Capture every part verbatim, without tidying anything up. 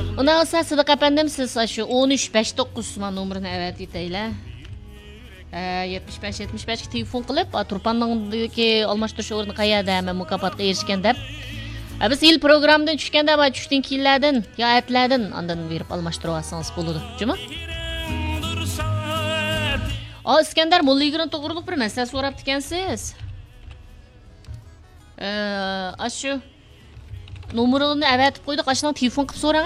Ondan sonra Sıdık efendim siz şu on üç beş dokuz numarını evet eteyler. yetmiş beş yetmiş beş telefon qilib, Turpandagi almashtirish o'rni qayerda, men mukofotga erishgan deb. Biz yil programmadan tushganda va tushdan keyinlardan, yo atlardan andan berib almashtirib olsangiz bo'ladi, juma? O Iskandar Mulligirin to'g'riliq bir masala so'rab ekansiz. Eh, ashu nomerini avatib qo'ydik, ashuna telefon qilib so'rang.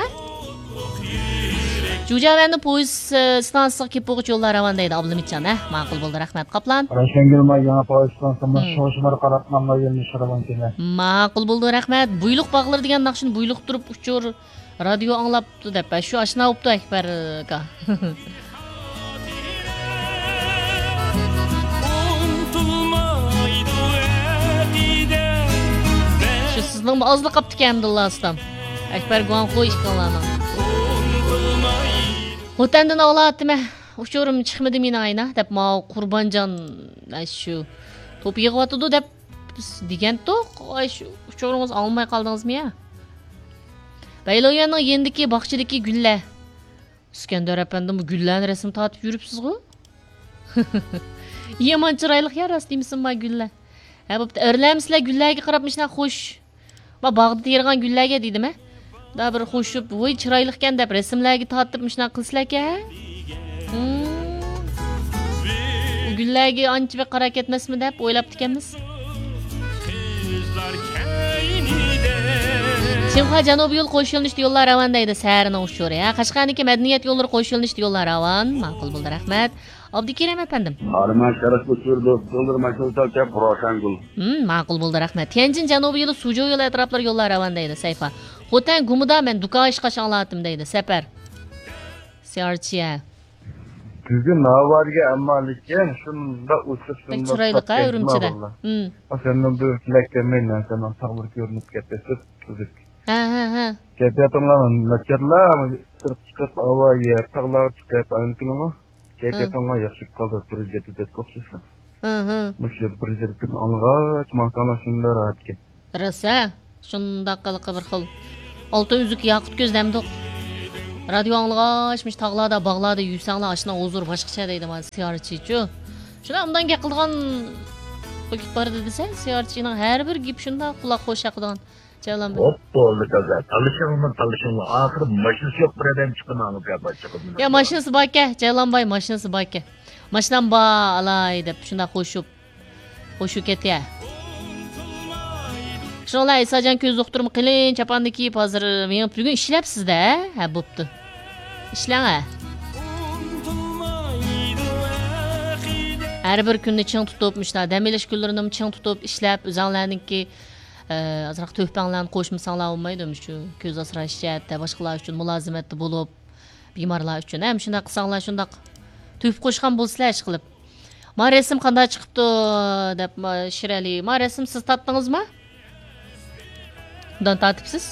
Jo'javanni poyezd stansiyasiga kelib bo'lg'ich yo'llar ravon deydi Abdumitjon, ha? Ma'qul bo'ldi, rahmat. Qoplan. Rashangelma yana poyezd stansiyasiga shoshmar qarab namlar yerni shiravan kelar. Ma'qul bo'ldi, rahmat. Buyluq bog'lar degan naqshini buyluq turib uchur radio anglabdi deb. Shu ashna o'pdi Akbar aka. Shu sizning ozliq qopdi kamdillah ustam. Akbar Guanxo ishqalana. Xotandan olatime uçurum çıkmadı mine ayna dep ma Qurbanjon shu top yig'yotdi deb degan to'q ay shu uçurimiz olmay qoldingizmi ya? Bayloyanning yendiki bog'chidagi gullar. Iskandar apandim bu gullarni rasm tortib yuribsiz-ku? Yomon chiroyli ya rastimisin ma gullar. Ha bo'pti, o'rlamsizlar gullarga qarab mishna xo'sh. Ma bog'da tergan gullarga deydimi? Da bir xo'shib, voy chiroyli ekan deb rasmlarga tortib mishna qilsizlar-ka? Bu gullarga ancha bir qarab ketmasmi deb o'ylab ekanmiz. Shimxa Janubiy yo'l qo'shilinish yo'llar ravon deydi Sarina ushuri. Ha, Qashqarniki madaniyat yo'llari qo'shilinish yo'llar ravon. Ma'qul bo'ldi, rahmat. Abdukerim apandim. Arman sharaf usurdi, so'ldir mashg'ulot kap Roshangul. Hmm, ma'qul bo'ldi, rahmat. Tianjin Janubiy yo'li Sujo yo'li atroflari yo'llar ravon deydi Sayfa. Xotan Gumida men Duka ishqa shanglatim deydi Sapar. Siarchiya. Bugun navarga ammalikkan shunda o'tib shunda. Chiroyli qa Urumchida. Hmm. Aslında bu lekke mendan sana sağlık görünüp ketdi. Ha ha ha. Kepetonlar nakirlar sırf çıkıp havaya tağlar çıkıp ayınkınımı. Kepetonlar yaşıp kaldı projeti de kopsuzsun. Hı hı. Bu şey projetin anğaç mankana şunda rahat ki. Rasa şunda qalıqı bir xil. Altı üzük yaqut gözlemdik. Radio anğaçmış tağlarda bağlarda yüksanglar aşına huzur başqacha deydi mana siyaretçi. Şuna undan gaqilgan vakit bar dedise siyaretçinin her bir gip şunda quloq xo'sh qilgan. Jalan ben. Hop oldu kaza. Talışımın talışımı. Ahır maşinası yok bir adam çıkın alıp yapacak. Ya maşinası bak ya. Jalanbay maşinası bak ya. Maşinan ba alay deb şunda qo'shib qo'shib ketya. Şunlar İsacan ko'z doktorum qilin chaponni kiyib hozir men bugun ishlabsiz-da, ha bo'pti. Ishlang ha. Har bir kunni ching tutibmishlar. Dam olish kunlarini ching tutib ishlab o'zinglarningki azroq to'panglarni qo'shmasanlar olmaydi shu ko'z asrash jihatda boshqalar uchun mulozimatda bo'lib bemorlar uchun ham shunday qilsanglar shunday to'p qo'shgan bo'lsizlar ish qilib. Men rasm qanday chiqibdi deb Shirali, men rasm siz tatdingizmi? Bundan tatibsiz?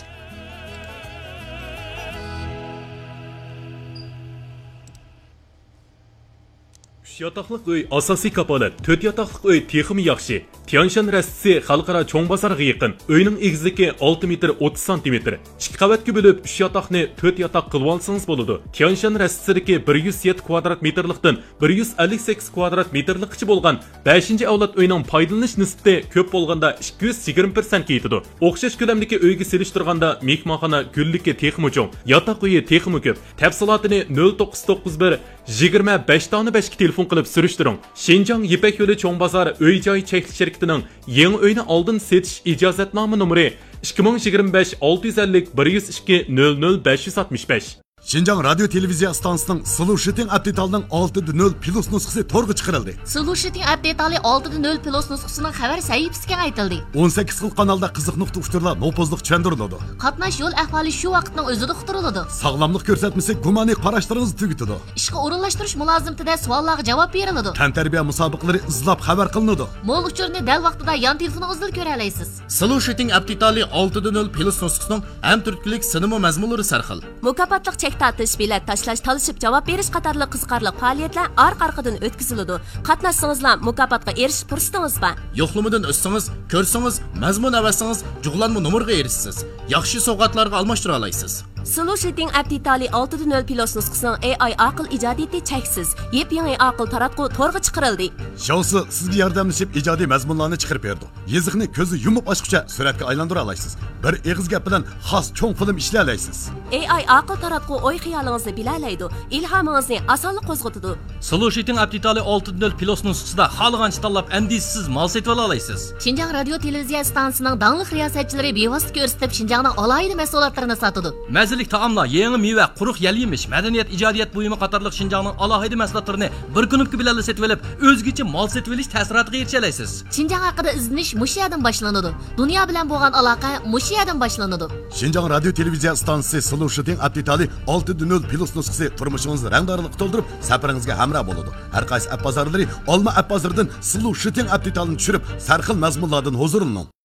uch yotoqliq uy asosiy kapolat, to'rt yotoqliq uy texmi yaxshi. Tianshan rastisi xalqaro cho'ng bozorga yaqin. Uyning egizligi olti metr o'ttiz santimetr. ikki qavatga bo'lib uch yotoqni to'rt yotoq qilib olsangiz bo'ladi. Tianshan rastisidagi bir yuz yetti kvadrat metrlikdan bir yuz ellik sakkiz kvadrat metrlikcha bo'lgan beshinchi avlod uyning foydalanish nisbati ko'p bo'lganda ikki yuz yigirma prosent yetadi. O'xshash ko'lamdagi uyga selishtirganda mehmonxona gulligi texmi cho'ng, yotoq uyi texmi ko'p. Tafsilotini nol to'qqiz to'qqiz bir yigirma besh besh telefon qilib surishtiring. Shenjang Yipak yo'li cho'ng bozor uy-joy cheklik shirkatining yangi uyni oldin setish ijozatnoma nomeri ikki ming yigirma besh olti yuz ellik bir yuz ikki nol nol besh yuz oltmish besh. Şinjan Radyo Televiziya stansiyasining Solution Update'ning olti nol plus nusxasi to'rga chiqarildi. Solution Update'li olti nol plus nusxasining xabar sahifasiga aytildi. o'n sakkiz xil kanalda qiziq nuqta uchurlar nopozliq tushuntiriladi. Qatnash yo'l ahvoli shu vaqtning o'zida uqtiriladi. Sog'lomlik ko'rsatmasi gumaniy qarashlaringizni tugitadi. Ishga o'rinlashtirish mulozimtida savollarga javob beriladi. Tantarbiya musobaqalari izlab xabar qilinadi. Mo'l uchurni dal vaqtida yon telefoningizda ko'ra olasiz. Solution Update'li olti nol plus nusxasining ham turklik sinimo mazmunlari sarxil. Mukofotliq chek tatish, bilet tashlash, talishib javob berish qatorli qiziqarli faoliyatlar orqa-orqadan o'tkaziladi. Qatnashsangizlar mukofotga erishish fursatingiz bor. Yo'qlamadan o'tsangiz, ko'rsangiz, mazmun avasangiz, jug'lanma nomerga erishsiz. Yaxshi sovg'atlarga almashtira olasiz. Solution Aptitali olti nol Plus nusxasining A I aql ijodiyati cheksiz. Yep-yangi aql taratqu to'rga chiqarildi. Shousi sizga yordamlashib ijodiy mazmunlarni chiqarib berdi. Yeziqni ko'zi yumib ochguncha suratga aylantira olasiz. Bir eg'iz gap bilan xos cho'ng film ishlay olasiz. A I aql taratqu o'y xiyolingizni bilalaydi, ilhomingizni osonli qo'zg'atadi. Solution Aptitali olti nol Plus nusxasida xohlagancha tanlab andishsiz mal setib ola olasiz. Xinjiang radio televiziya stansiyasining dangli riyosatchilari bevosita ko'rsatib Xinjiangning alohida mahsulotlarini sotadi. Mazalik taomlar, yangi meva, quruq yal yemish, madaniyat, ijodiyat buyumi qatorliq Xinjiangning alohida mahsulotlarini bir kunlik bilan setib olib, o'zgacha mal setib olish ta'siriga erisha olasiz. Xinjiang haqida izlanish mush yerdan boshlanadi. Dunyo bilan bo'lgan aloqa mush yerdan boshlanadi. Xinjiang radio televiziya stansiyasi Solution Aptitali olti nol Plus nusxasi turmushingizni rangdorlik to'ldirib, safaringizga hamroh bo'ladi. Har qaysi app bozorlari Olma app bozoridan Solution Aptitalini tushirib, sarxil mazmunlardan huzurlaning.